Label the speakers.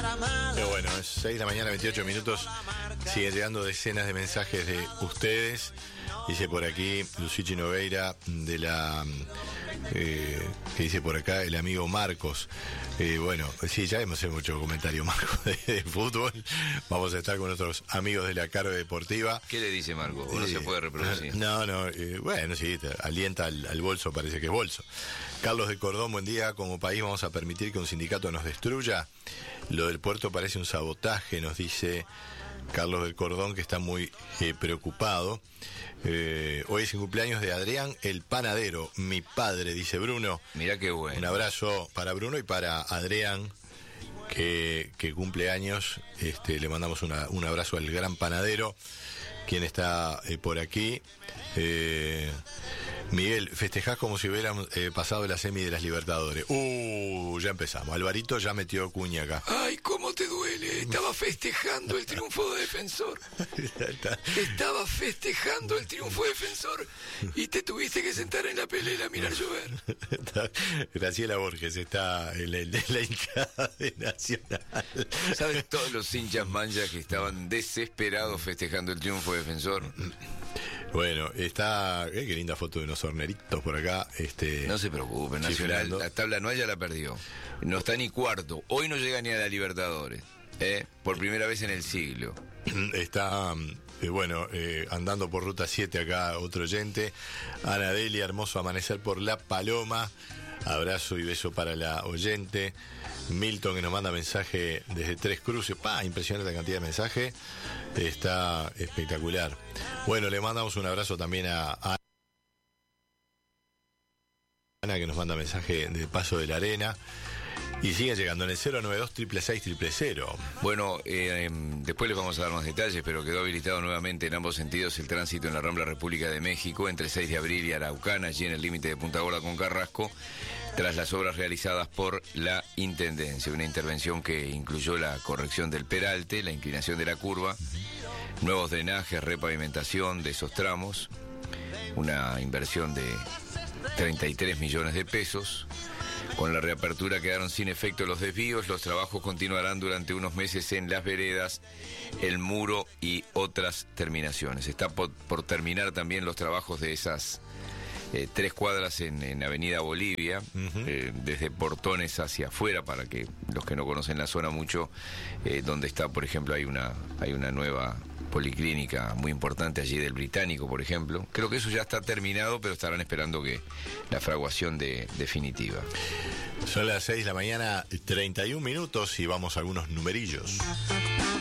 Speaker 1: Pero bueno, es 6 de la mañana, 28 minutos. Siguen llegando decenas de mensajes de ustedes. Dice por aquí Lucichi Nogueira de la... que dice por acá el amigo Marcos. Bueno, sí, ya hemos hecho mucho comentario, Marcos, de fútbol. Vamos a estar con nuestros amigos de la Carve Deportiva.
Speaker 2: ¿Qué le dice Marcos? ¿O no se puede reproducir?
Speaker 1: No, bueno, sí, alienta al bolso, parece que es bolso. Carlos de Cordón, buen día. Como país vamos a permitir que un sindicato nos destruya. Lo del puerto parece un sabotaje, nos dice Carlos del Cordón, que está muy preocupado. Hoy es el cumpleaños de Adrián el Panadero, mi padre, dice Bruno.
Speaker 2: Mirá qué bueno.
Speaker 1: Un abrazo para Bruno y para Adrián, que cumple años. Le mandamos un abrazo al gran panadero, quien está por aquí. Miguel, festejás como si hubieran pasado la semi de las Libertadores. Ya empezamos. Alvarito ya metió cuña acá.
Speaker 2: Ay, cómo te duele. Estaba festejando el triunfo de Defensor. Estaba festejando el triunfo de Defensor y te tuviste que sentar en la pelea a mirar llover.
Speaker 1: Graciela Borges está en la hinchada de Nacional.
Speaker 2: ¿Sabes todos los hinchas manchas que estaban desesperados festejando el triunfo de Defensor?
Speaker 1: Bueno, está... qué linda foto de unos horneritos por acá.
Speaker 2: No se preocupe, Nacional, la tabla anual ya la perdió. No está ni cuarto. Hoy no llega ni a la Libertadores. Por primera vez en el siglo.
Speaker 1: Está... andando por Ruta 7 acá otro oyente. Ana Delia, hermoso amanecer por La Paloma. Abrazo y beso para la oyente. Milton, que nos manda mensaje desde Tres Cruces. Impresionante la cantidad de mensajes. Está espectacular. Bueno, le mandamos un abrazo también a Ana, que nos manda mensaje de Paso de la Arena. Y sigue llegando en el 092-666-000. Bueno,
Speaker 2: después les vamos a dar más detalles, pero quedó habilitado nuevamente en ambos sentidos el tránsito en la Rambla República de México, entre 6 de abril y Araucana, allí en el límite de Punta Gorda con Carrasco, tras las obras realizadas por la Intendencia. Una intervención que incluyó la corrección del peralte, la inclinación de la curva, nuevos drenajes, repavimentación de esos tramos, una inversión de 33 millones de pesos. Con la reapertura quedaron sin efecto los desvíos. Los trabajos continuarán durante unos meses en las veredas, el muro y otras terminaciones. Está por terminar también los trabajos de esas 3 cuadras en Avenida Bolivia, desde Portones hacia afuera, para que los que no conocen la zona mucho, donde está, por ejemplo, hay una nueva policlínica muy importante allí del Británico, por ejemplo. Creo que eso ya está terminado, pero estarán esperando que la fraguación definitiva.
Speaker 1: Son las 6 de la mañana, 31 minutos, y vamos a algunos numerillos.